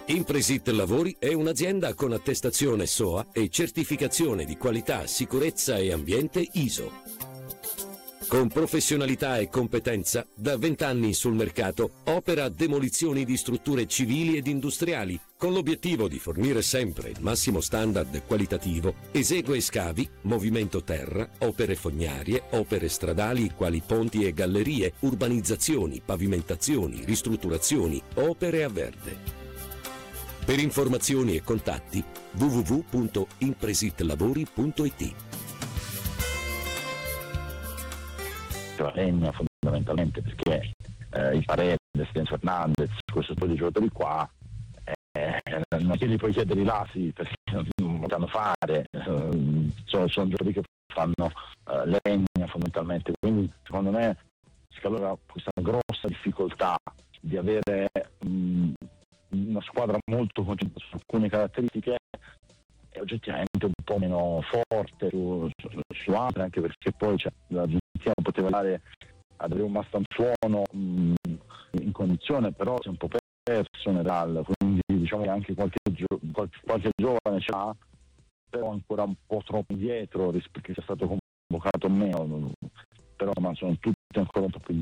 Impresit Lavori è un'azienda con attestazione SOA e certificazione di qualità, sicurezza e ambiente ISO. Con professionalità e competenza, da 20 anni sul mercato, opera demolizioni di strutture civili ed industriali, con l'obiettivo di fornire sempre il massimo standard qualitativo. Esegue scavi, movimento terra, opere fognarie, opere stradali quali ponti e gallerie, urbanizzazioni, pavimentazioni, ristrutturazioni, opere a verde. Per informazioni e contatti www.impresitlavori.it. La legna fondamentalmente, perché il parere di Sten Fernandez, questo tipo di giocatori qua, non ti puoi chiedere i lasi perché non lo sanno fare, sono giocatori che fanno legna fondamentalmente, quindi secondo me scalora questa grossa difficoltà di avere una squadra molto concentrata su alcune caratteristiche e oggettivamente un po' meno forte su altre, anche perché poi l'Argentina poteva andare ad avere un Mastantuono in condizione, però si è un po' perso nel, quindi diciamo che anche qualche giovane ce l'ha, però ancora un po' troppo indietro perché sia stato convocato o meno, però insomma sono tutti ancora un po' più